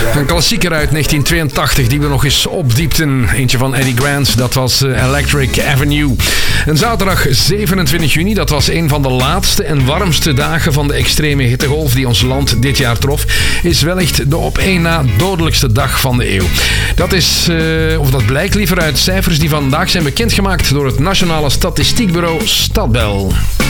Een klassieker uit 1982 die we nog eens opdiepten. Eentje van Eddie Grant, dat was Electric Avenue. En zaterdag 27 juni, dat was een van de laatste en warmste dagen van de extreme hittegolf die ons land dit jaar trof, is wellicht de op één na dodelijkste dag van de eeuw. Dat blijkt liever uit cijfers die vandaag zijn bekendgemaakt door het Nationale Statistiekbureau Stadbel.